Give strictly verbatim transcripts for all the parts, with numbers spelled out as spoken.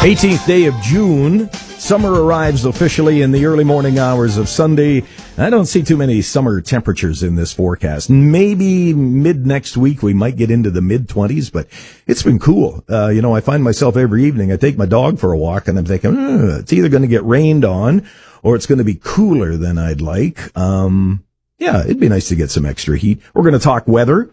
eighteenth day of June. Summer arrives officially in the early morning hours of Sunday. I don't see too many summer temperatures in this forecast. Maybe mid next week we might get into the mid twenties, but it's been cool. Uh, you know, I find myself every evening, I take my dog for a walk and I'm thinking, uh, it's either going to get rained on or it's going to be cooler than I'd like. Um, yeah, it'd be nice to get some extra heat. We're going to talk weather.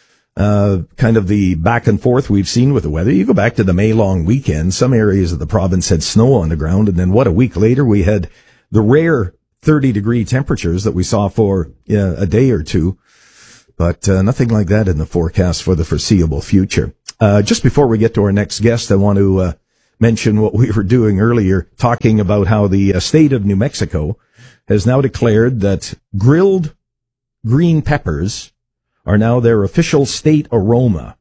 Uh, kind of the back and forth we've seen with the weather. You go back to the May long weekend, some areas of the province had snow on the ground, and then what, a week later we had the rare thirty degree temperatures that we saw for uh, a day or two, but uh, nothing like that in the forecast for the foreseeable future. Uh, just before we get to our next guest, I want to uh, mention what we were doing earlier, talking about how the uh, state of New Mexico has now declared that grilled green peppers are now their official state aroma.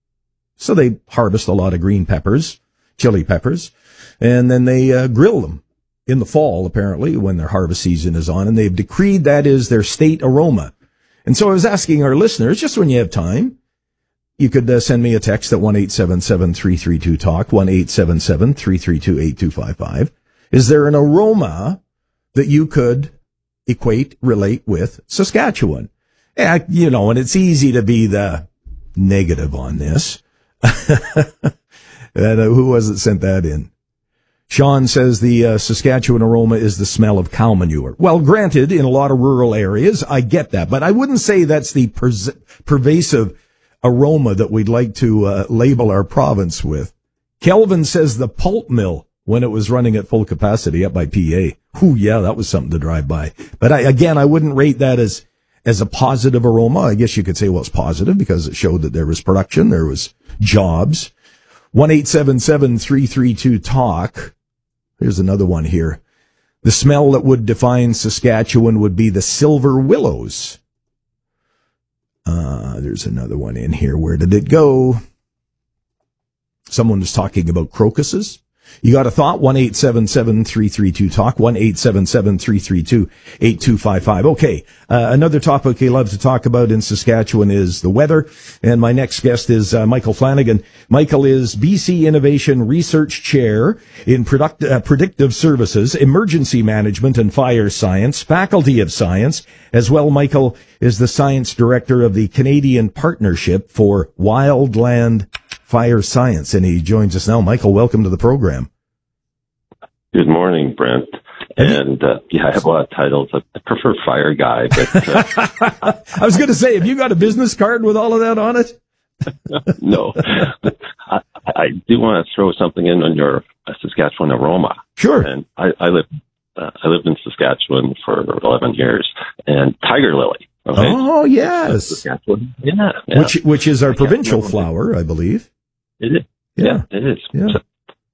So they harvest a lot of green peppers, chili peppers, and then they uh, grill them in the fall, apparently, when their harvest season is on, and they've decreed that is their state aroma. And so I was asking our listeners, just when you have time, you could uh, send me a text at one eight seven seven, three three two, talk, one eight seven seven, three three two, eight two five five. Is there an aroma that you could equate, relate with Saskatchewan? Yeah, you know, and it's easy to be the negative on this. and, uh, who was it sent that in? Sean says the uh, Saskatchewan aroma is the smell of cow manure. Well, granted, in a lot of rural areas, I get that, but I wouldn't say that's the per- pervasive aroma that we'd like to uh, label our province with. Kelvin says the pulp mill when it was running at full capacity up by P A. Whew, yeah, that was something to drive by. But I, again, I wouldn't rate that as As a positive aroma. I guess you could say, well, it's positive because it showed that there was production, there was jobs. one eight seven seven, three three two, talk. Here's another one here. The smell that would define Saskatchewan would be the silver willows. Uh, there's another one in here. Where did it go? Someone was talking about crocuses. You got a thought? one eight seven seven, three three two, talk, one eight seven seven, three three two, eight two five five. Okay, uh, another topic we love to talk about in Saskatchewan is the weather, and my next guest is uh, Michael Flanagan. Michael is B C Innovation Research Chair in product, uh, Predictive Services, Emergency Management and Fire Science, Faculty of Science. As well, Michael is the Science Director of the Canadian Partnership for Wildland Fire Science, and he joins us now. Michael, welcome to the program. Good morning, Brent. And uh, yeah, I have a lot of titles. I prefer fire guy, but uh, I was going to say, have you got a business card with all of that on it? No, I, I do want to throw something in on your uh, Saskatchewan aroma. Sure. And I, I live, uh, I lived in Saskatchewan for eleven years, and tiger lily. Okay? Oh yes, Saskatchewan. Yeah, yeah. Which which is our provincial flower, I believe. It is. Yeah, yeah it is. Yeah. So,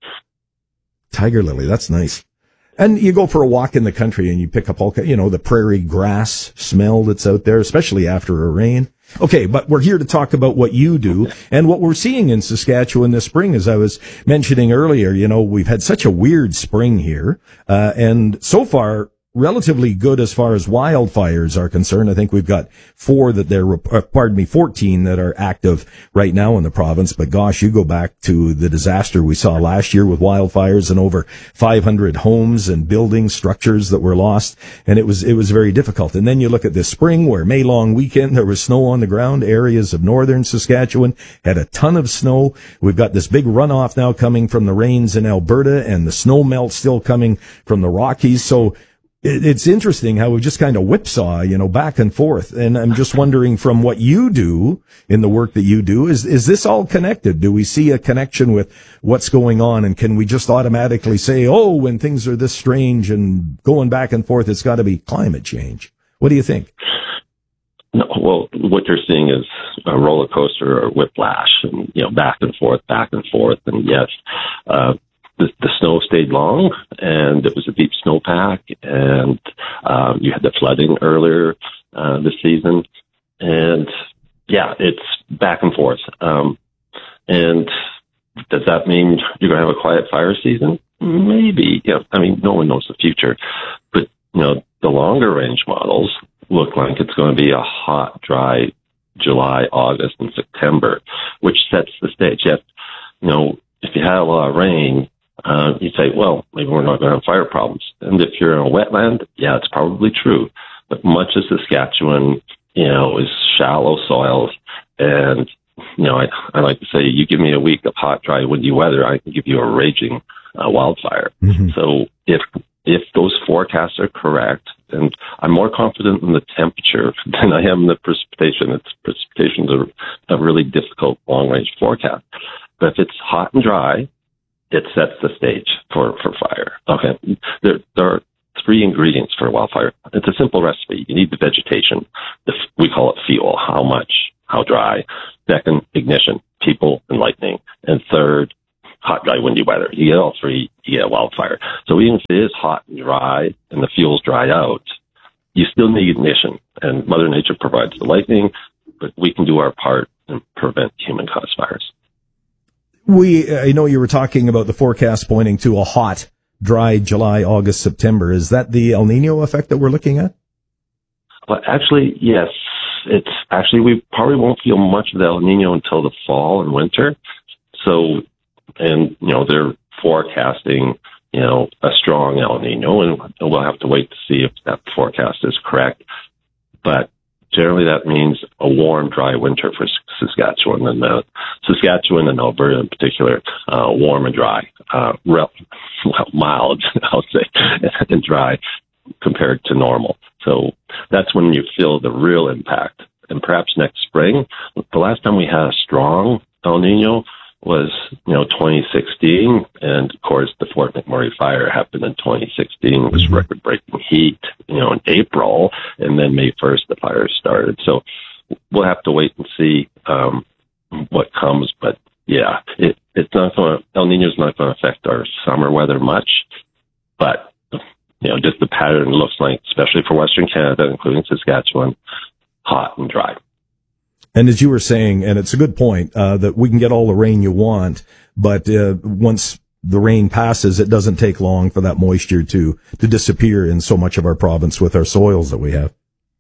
tiger lily, that's nice. And you go for a walk in the country and you pick up all, you know, the prairie grass smell that's out there, especially after a rain. Okay, but we're here to talk about what you do and what we're seeing in Saskatchewan this spring. As I was mentioning earlier, you know, we've had such a weird spring here, uh, and so far, relatively good as far as wildfires are concerned. I think we've got four that they're, uh, pardon me, fourteen that are active right now in the province. But gosh, you go back to the disaster we saw last year with wildfires and over five hundred homes and building structures that were lost. And it was, it was very difficult. And then you look at this spring where May long weekend, there was snow on the ground. Areas of northern Saskatchewan had a ton of snow. We've got this big runoff now coming from the rains in Alberta and the snow melt still coming from the Rockies. So it's interesting how we just kind of whipsaw, you know, back and forth. And I'm just wondering, from what you do in the work that you do, is, is this all connected? Do we see a connection with what's going on? And can we just automatically say, oh, when things are this strange and going back and forth, it's got to be climate change? What do you think? No, well, what you're seeing is a roller coaster or whiplash, and, you know, back and forth, back and forth. And yes, uh, The, the snow stayed long, and it was a deep snowpack, and um, you had the flooding earlier uh, this season, and yeah, it's back and forth. Um, and does that mean you're going to have a quiet fire season? Maybe. Yeah, I mean, no one knows the future, but you know, the longer range models look like it's going to be a hot, dry July, August, and September, which sets the stage. Yet, you know, if you had a lot of rain, Uh, you'd say, well, maybe we're not going to have fire problems. And if you're in a wetland, yeah, it's probably true. But much of Saskatchewan, you know, is shallow soils. And, you know, I, I like to say, you give me a week of hot, dry, windy weather, I can give you a raging uh, wildfire. Mm-hmm. So if if those forecasts are correct, and I'm more confident in the temperature than I am in the precipitation. It's precipitation's a, a really difficult long-range forecast. But if it's hot and dry, it sets the stage for, for fire. Okay. There, there are three ingredients for a wildfire. It's a simple recipe. You need the vegetation. The, we call it fuel. How much? How dry? Second, ignition, people and lightning. And third, hot, dry, windy weather. You get all three, you get a wildfire. So even if it is hot and dry and the fuel's dried out, you still need ignition. And Mother Nature provides the lightning, but we can do our part and prevent human-caused fires. We, I know you were talking about the forecast pointing to a hot, dry July, August, September. Is that the El Nino effect that we're looking at? Well, actually, yes. It's actually, we probably won't feel much of the El Nino until the fall and winter. So, and, you know, they're forecasting, you know, a strong El Nino, and we'll have to wait to see if that forecast is correct. But generally that means a warm, dry winter for Saskatchewan, and uh, Saskatchewan and Alberta in particular, uh, warm and dry, uh, rel- well, mild, I'll say, and dry compared to normal. So that's when you feel the real impact. And perhaps next spring, the last time we had a strong El Nino was, you know, twenty sixteen. And of course, the Fort McMurray fire happened in twenty sixteen. It was record breaking heat, you know, in April. And then May first, the fire started. So we'll have to wait and see, um, what comes. But yeah, it, it's not going to, El Nino is not going to affect our summer weather much. But, you know, just the pattern looks like, especially for Western Canada, including Saskatchewan, hot and dry. And as you were saying, and it's a good point, uh, that we can get all the rain you want, but uh, once the rain passes, it doesn't take long for that moisture to, to disappear in so much of our province with our soils that we have.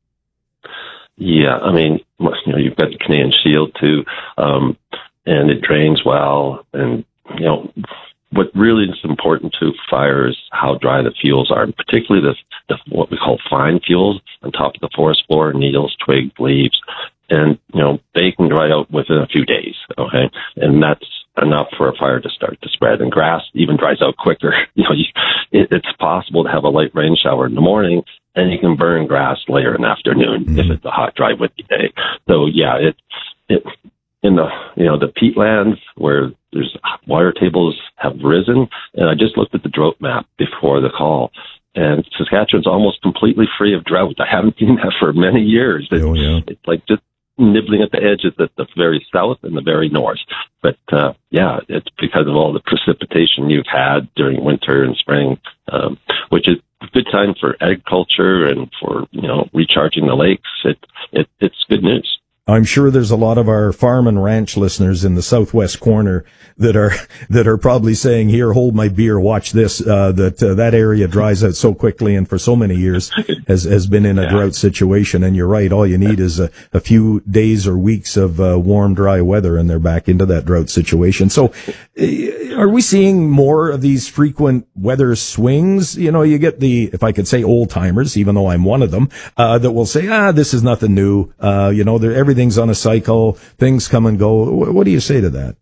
Yeah, I mean, you know, you've got the Canadian Shield too, um, and it drains well. And, you know, what really is important to fire is how dry the fuels are, and particularly the, the what we call fine fuels on top of the forest floor, needles, twigs, leaves. And, you know, they can dry out within a few days, okay? And that's enough for a fire to start to spread. And grass even dries out quicker. You know, you, it, it's possible to have a light rain shower in the morning, and you can burn grass later in the afternoon mm-hmm. if it's a hot, dry, windy day. So, yeah, it, it, in the, you know, the peatlands where there's water tables have risen, and I just looked at the drought map before the call, and Saskatchewan's almost completely free of drought. I haven't seen that for many years. It's, oh, yeah. it's like just nibbling at the edges at the very south and the very north. But, uh, yeah, it's because of all the precipitation you've had during winter and spring, um, which is a good time for agriculture and for, you know, recharging the lakes. It, it, it's good news. I'm sure there's a lot of our farm and ranch listeners in the southwest corner that are that are probably saying, "Here, hold my beer, watch this." Uh, that uh, that area dries out so quickly, and for so many years has has been in a yeah. drought situation. And you're right; all you need is a, a few days or weeks of uh, warm, dry weather, and they're back into that drought situation. So, uh, are we seeing more of these frequent weather swings? You know, you get the, if I could say, old timers, even though I'm one of them, uh, that will say, "Ah, this is nothing new." Uh, you know, they're everything. Things on a cycle, things come and go. What do you say to that?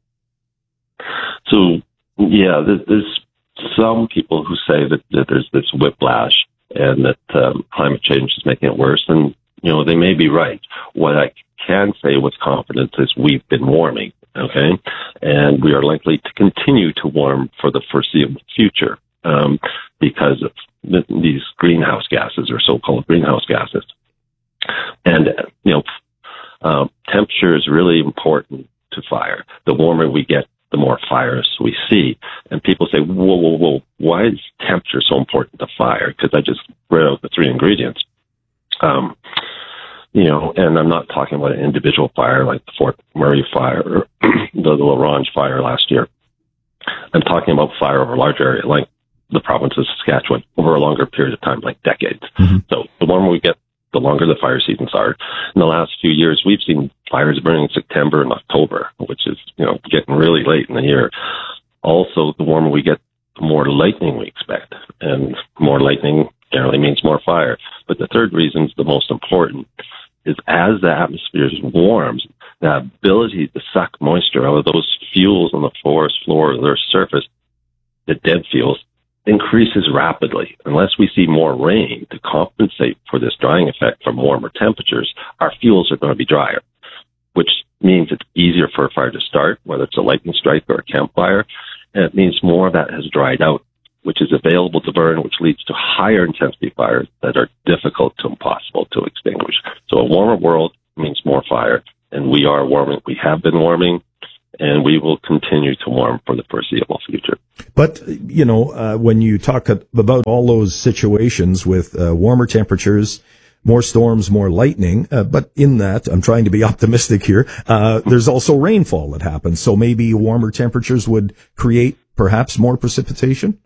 So, yeah, there's some people who say that, that there's this whiplash and that um, climate change is making it worse. And, you know, they may be right. What I can say with confidence is we've been warming, okay? And we are likely to continue to warm for the foreseeable future um, because of the, these greenhouse gases, or so-called greenhouse gases. And, you know, Um, temperature is really important to fire. The warmer we get, the more fires we see. And people say, whoa, whoa, whoa, why is temperature so important to fire? Because I just read out the three ingredients. Um, you know, and I'm not talking about an individual fire like the Fort McMurray fire or the La Ronge fire last year. I'm talking about fire over a large area like the province of Saskatchewan over a longer period of time, like decades. Mm-hmm. So the warmer we get, the longer the fire seasons are. In the last few years, we've seen fires burning in September and October, which is, you know, getting really late in the year. Also, the warmer we get, the more lightning we expect. And more lightning generally means more fire. But the third reason is the most important, is as the atmosphere warms, the ability to suck moisture out of those fuels on the forest floor or their surface, the dead fuels, increases rapidly. Unless we see more rain to compensate for this drying effect from warmer temperatures, our fuels are going to be drier, which means it's easier for a fire to start, whether it's a lightning strike or a campfire, and it means more of that has dried out, which is available to burn, which leads to higher intensity fires that are difficult to impossible to extinguish. So a warmer world means more fire, and we are warming. We have been warming, and we will continue to warm for the foreseeable future. But, you know, uh, when you talk about all those situations with uh, warmer temperatures, more storms, more lightning, uh, but in that, I'm trying to be optimistic here, uh, there's also rainfall that happens. So maybe warmer temperatures would create perhaps more precipitation?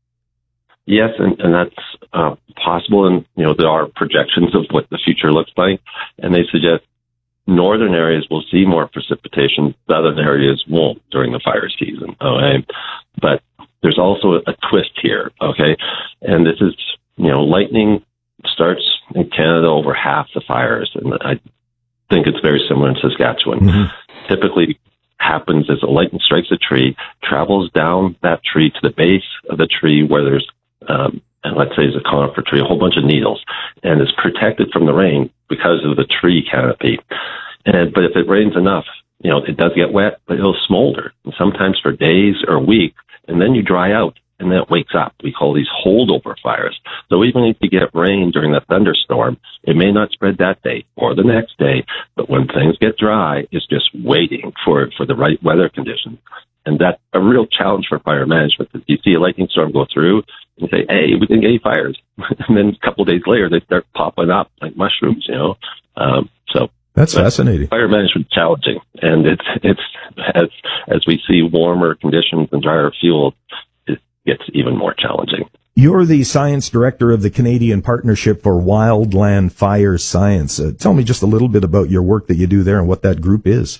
Yes, and, and that's uh, possible. And, you know, there are projections of what the future looks like, and they suggest northern areas will see more precipitation, southern areas won't during the fire season. Okay, but there's also a twist here. Okay, and this is, you know, lightning starts in Canada over half the fires, and I think it's very similar in Saskatchewan. Mm-hmm. Typically happens as a lightning strikes a tree, travels down that tree to the base of the tree where there's um, and let's say it's a conifer tree, a whole bunch of needles, and is protected from the rain because of the tree canopy. And but if it rains enough, you know, it does get wet, but it'll smolder, and sometimes for days or weeks, and then you dry out, and then it wakes up. We call these holdover fires. So even if you get rain during the thunderstorm, it may not spread that day or the next day, but when things get dry, it's just waiting for, for the right weather conditions. And that's a real challenge for fire management. If you see a lightning storm go through, and say, hey, we didn't get any fires. And then a couple of days later, they start popping up like mushrooms, you know. Um, so that's fascinating. Fire management is challenging. And it's, it's, as, as we see warmer conditions and drier fuels, it gets even more challenging. You're the science director of the Canadian Partnership for Wildland Fire Science. Uh, tell me just a little bit about your work that you do there and what that group is.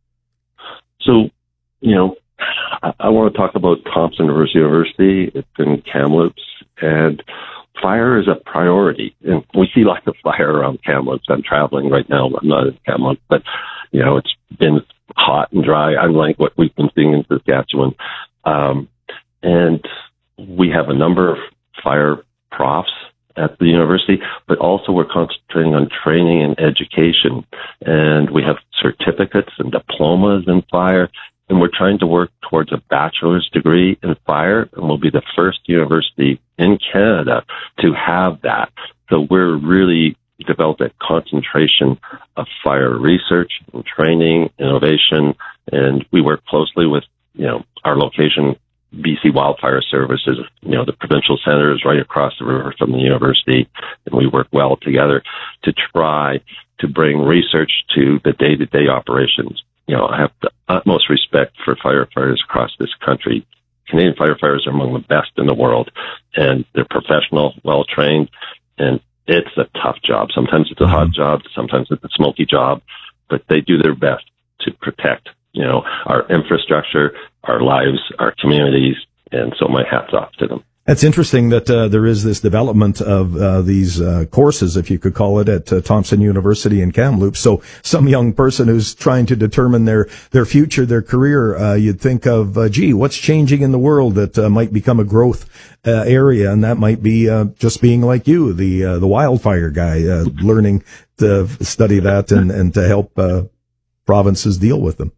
So, you know, I, I want to talk about Thompson Rivers University. It's in Kamloops, and fire is a priority. And we see lots of fire around Kamloops. I'm traveling right now. I'm not in Kamloops, but, you know, it's been hot and dry, unlike what we've been seeing in Saskatchewan. Um, and we have a number of fire profs at the university, but also we're concentrating on training and education. And we have certificates and diplomas in fire. And we're trying to work towards a bachelor's degree in fire, and we'll be the first university in Canada to have that. So we're really developed a concentration of fire research and training, innovation, and we work closely with, you know, our location, B C Wildfire Services, you know, the provincial center is right across the river from the university, and we work well together to try to bring research to the day-to-day operations. You know, I have the utmost respect for firefighters across this country. Canadian firefighters are among the best in the world, and they're professional, well-trained, and it's a tough job. Sometimes it's a hot job, sometimes it's a smoky job, but they do their best to protect, you know, our infrastructure, our lives, our communities, and so my hat's off to them. It's interesting that uh, there is this development of uh, these uh, courses, if you could call it, at uh, Thompson University in Kamloops. So some young person who's trying to determine their, their future, their career, uh, you'd think of, uh, gee, what's changing in the world that uh, might become a growth uh, area? And that might be uh, just being like you, the uh, the wildfire guy, uh, learning to study that and, and to help uh, provinces deal with them.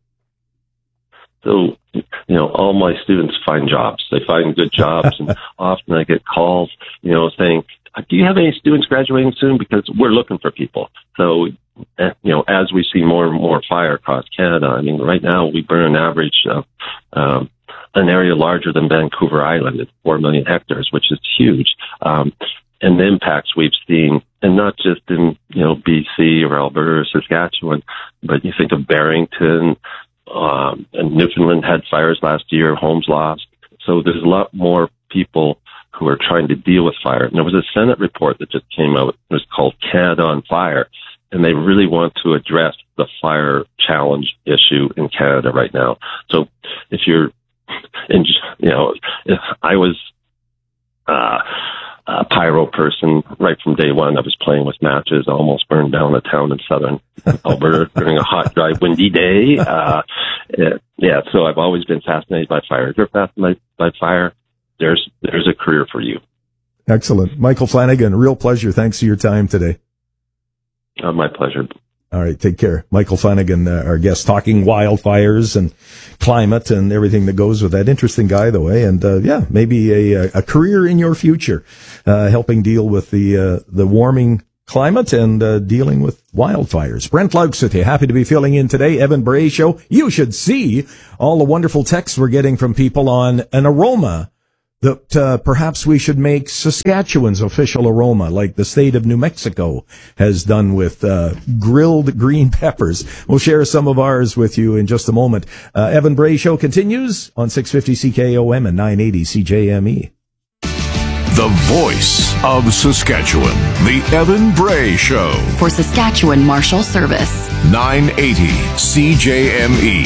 So, you know, all my students find jobs. They find good jobs, and often I get calls, you know, saying, do you have any students graduating soon? Because we're looking for people. So, you know, as we see more and more fire across Canada, I mean, right now we burn an average of um, an area larger than Vancouver Island at four million hectares, which is huge. Um, and the impacts we've seen, and not just in, you know, B C or Alberta or Saskatchewan, but you think of Barrington, Um, and Newfoundland had fires last year, homes lost. So there's a lot more people who are trying to deal with fire. And there was a Senate report that just came out. It was called Canada on Fire. And they really want to address the fire challenge issue in Canada right now. So if you're, in, you know, I was uh, a pyro person right from day one. I was playing with matches, almost burned down a town in southern Alberta during a hot, dry, windy day. Uh, yeah, so I've always been fascinated by fire. If you're fascinated by fire, there's there's a career for you. Excellent. Michael Flanagan, real pleasure. Thanks for your time today. Uh, my pleasure. All right, take care. Michael Flanagan, uh, our guest, talking wildfires and climate and everything that goes with that. Interesting guy, though, eh? And, uh, yeah, maybe a, a career in your future, uh, helping deal with the, uh, the warming climate and, uh, dealing with wildfires. Brent Laux with you. Happy to be filling in today. Evan Bray Show. You should see all the wonderful texts we're getting from people on an aroma that uh, perhaps we should make Saskatchewan's official aroma, like the state of New Mexico has done with uh, grilled green peppers. We'll share some of ours with you in just a moment. Uh, Evan Bray Show continues on six fifty C K O M and nine eighty C J M E. The voice of Saskatchewan, the Evan Bray Show. For Saskatchewan Marshal Service. nine eighty C J M E.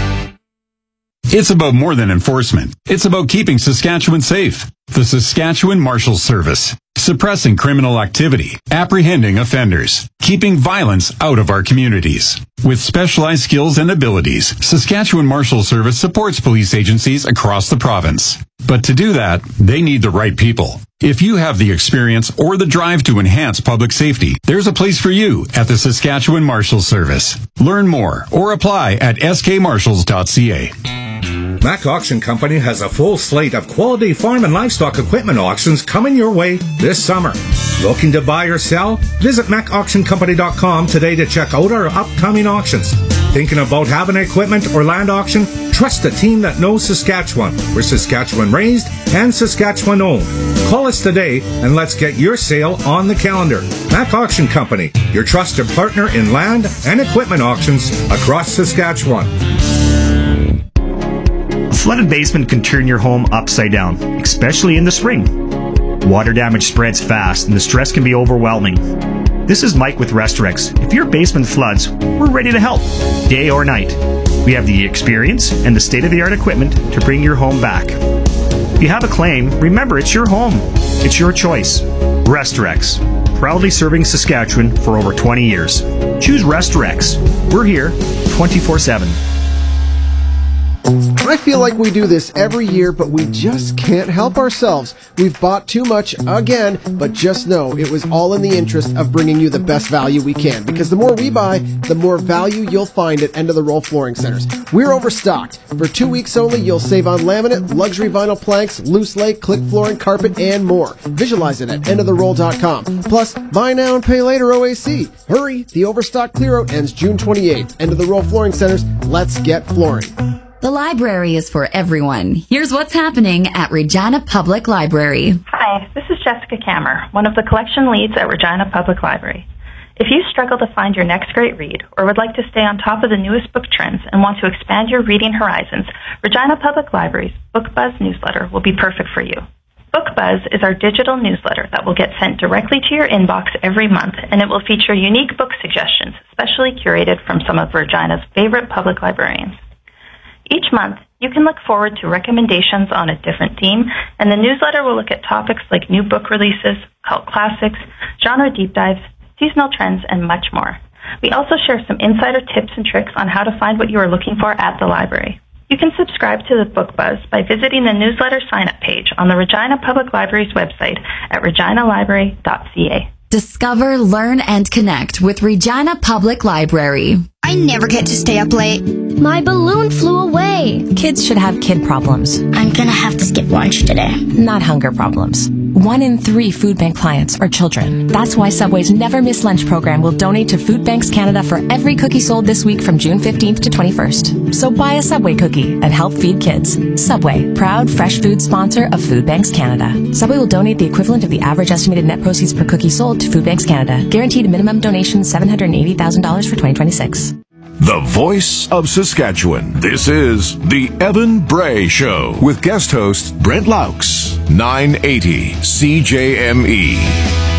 It's about more than enforcement. It's about keeping Saskatchewan safe. The Saskatchewan Marshals Service. Suppressing criminal activity, apprehending offenders, keeping violence out of our communities. With specialized skills and abilities, Saskatchewan Marshals Service supports police agencies across the province. But to do that, they need the right people. If you have the experience or the drive to enhance public safety, there's a place for you at the Saskatchewan Marshals Service. Learn more or apply at s k marshals dot c a. Mac Auction Company has a full slate of quality farm and livestock equipment auctions coming your way this summer. Looking to buy or sell? Visit mac auction company dot com today to check out our upcoming auctions. Thinking about having an equipment or land auction? Trust the team that knows Saskatchewan. We're Saskatchewan raised and Saskatchewan owned. Call us today and let's get your sale on the calendar. Mac Auction Company, your trusted partner in land and equipment auctions across Saskatchewan. A flooded basement can turn your home upside down, especially in the spring. Water damage spreads fast and the stress can be overwhelming. This is Mike with Restorex. If your basement floods, we're ready to help, day or night. We have the experience and the state-of-the-art equipment to bring your home back. If you have a claim, remember it's your home. It's your choice. Restorex, proudly serving Saskatchewan for over twenty years. Choose Restorex. We're here twenty-four seven. I feel like we do this every year, but we just can't help ourselves. We've bought too much again, but just know it was all in the interest of bringing you the best value we can, because the more we buy, the more value you'll find at End of the Roll Flooring Centers. We're overstocked. For two weeks only, you'll save on laminate, luxury vinyl planks, loose lay, click flooring, carpet, and more. Visualize it at end of the roll dot com. Plus, buy now and pay later O A C. Hurry, the overstock clear-out ends June twenty-eighth. End of the Roll Flooring Centers, let's get flooring. The library is for everyone. Here's what's happening at Regina Public Library. Hi, this is Jessica Kammer, one of the collection leads at Regina Public Library. If you struggle to find your next great read or would like to stay on top of the newest book trends and want to expand your reading horizons, Regina Public Library's Book Buzz newsletter will be perfect for you. Book Buzz is our digital newsletter that will get sent directly to your inbox every month, and it will feature unique book suggestions, specially curated from some of Regina's favorite public librarians. Each month, you can look forward to recommendations on a different theme, and the newsletter will look at topics like new book releases, cult classics, genre deep dives, seasonal trends, and much more. We also share some insider tips and tricks on how to find what you are looking for at the library. You can subscribe to the Book Buzz by visiting the newsletter sign-up page on the Regina Public Library's website at regina library dot c a. Discover, learn, and connect with Regina Public Library. I never get to stay up late. My balloon flew away. Kids should have kid problems. I'm gonna have to skip lunch today. Not hunger problems. One in three food bank clients are children. That's why Subway's Never Miss Lunch program will donate to Food Banks Canada for every cookie sold this week from June fifteenth to twenty-first. So buy a Subway cookie and help feed kids. Subway, proud fresh food sponsor of Food Banks Canada. Subway will donate the equivalent of the average estimated net proceeds per cookie sold to Food Banks Canada. Guaranteed minimum donation seven hundred eighty thousand dollars for twenty twenty-six. The voice of Saskatchewan. This is the Evan Bray Show with guest host Brent Laux. nine eighty C J M E.